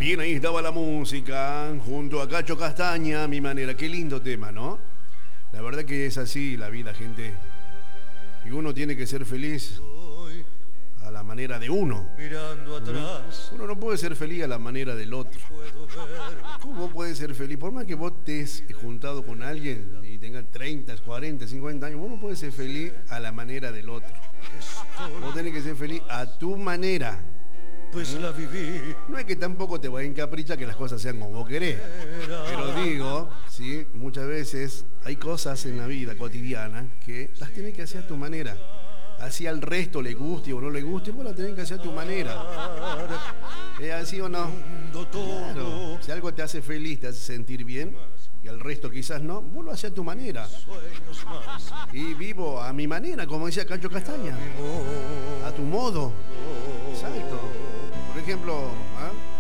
Bien, ahí estaba la música, junto a Cacho Castaña, Mi Manera. Qué lindo tema, ¿no? La verdad que es así la vida, gente. Y uno tiene que ser feliz a la manera de uno. Mirando atrás. Uno no puede ser feliz a la manera del otro. ¿Cómo puedes ser feliz? Por más que vos estés juntado con alguien y tengas 30, 40, 50 años, vos no puedes ser feliz a la manera del otro. Vos tenés que ser feliz a tu manera. Pues la viví. No es que tampoco te vayas a encaprichar que las cosas sean como vos querés. Pero digo, sí, muchas veces hay cosas en la vida cotidiana que las tenés que hacer a tu manera. Así al resto le guste o no le guste, vos la tenés que hacer a tu manera. ¿Es así o no? Claro. Si algo te hace feliz, te hace sentir bien, y al resto quizás no, vos lo haces a tu manera. Y vivo a mi manera, como decía Cacho Castaña. A tu modo. Exacto. Por ejemplo, ¿ah?